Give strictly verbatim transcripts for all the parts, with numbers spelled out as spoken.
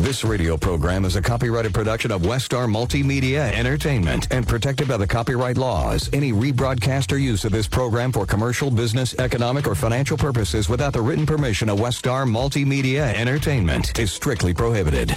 This radio program is a copyrighted production of Westar Multimedia Entertainment and protected by the copyright laws. Any rebroadcast or use of this program for commercial, business, economic, or financial purposes without the written permission of Westar Multimedia Entertainment is strictly prohibited.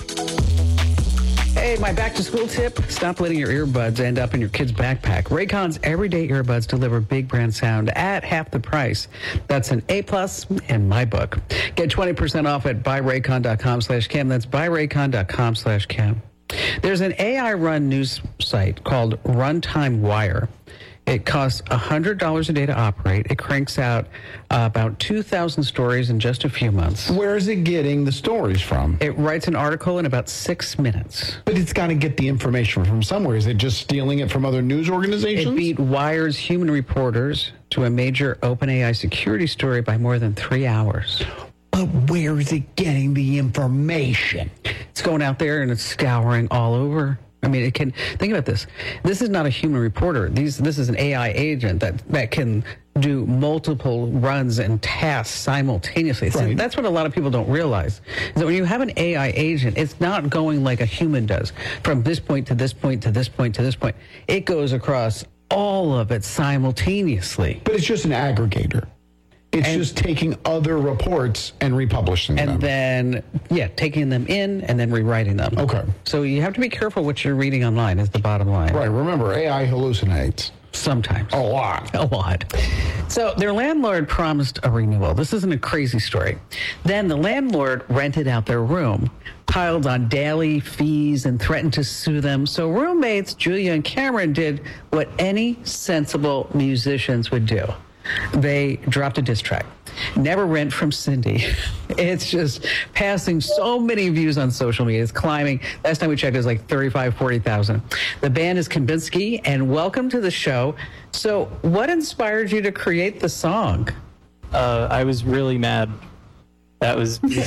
Hey, my back-to-school tip, stop letting your earbuds end up in your kid's backpack. Raycon's everyday earbuds deliver big brand sound at half the price. That's an A-plus in my book. Get twenty percent off at buyraycon.com slash Cam. That's buyraycon.com slash Cam. There's an A I-run news site called Runtime Wire. It costs one hundred dollars a day to operate. It cranks out uh, about two thousand stories in just a few months. Where is it getting the stories from? It writes an article in about six minutes. But it's got to get the information from somewhere. Is it just stealing it from other news organizations? It beat Wire's human reporters to a major OpenAI security story by more than three hours. But where is it getting the information? It's going out there and it's scouring all over. I mean, it can, think about this. This is not a human reporter. These, this is an A I agent that, that can do multiple runs and tasks simultaneously. So Right. that's what a lot of people don't realize. Is that when you have an A I agent, it's not going like a human does, from this point to this point to this point to this point. It goes across all of it simultaneously. But it's just an aggregator. It's And- just taking other reports and republishing And them. then, yeah, taking them in and then rewriting them. Okay. So you have to be careful what you're reading online is the bottom line. Right, remember, A I hallucinates. Sometimes. A lot. A lot. So their landlord promised a renewal. This isn't a crazy story. Then the landlord rented out their room, piled on daily fees, and threatened to sue them. So roommates Julia and Cameron did what any sensible musicians would do. They dropped a diss track. Never Rent from Cindy. It's just passing so many views on social media. It's climbing. Last time we checked, it was like thirty-five, forty thousand. The band is Kambinski, and welcome to the show. So what inspired you to create the song? Uh, I was really mad. That was the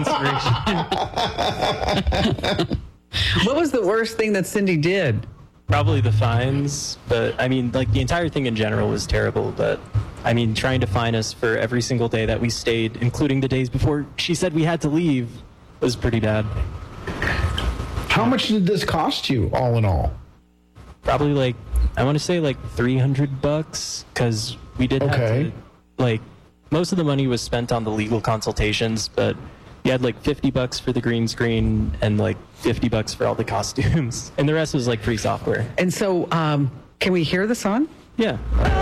inspiration. What was the worst thing that Cindy did? Probably the fines, but I mean, like the entire thing in general was terrible. But I mean, trying to fine us for every single day that we stayed, including the days before she said we had to leave, was pretty bad. How much did this cost you, all in all? Probably like, I want to say like three hundred bucks, because we did have Okay. to, like, most of the money was spent on the legal consultations, but we had like fifty bucks for the green screen and like fifty bucks for all the costumes. And the rest was like free software. And so um, can we hear the song? Yeah.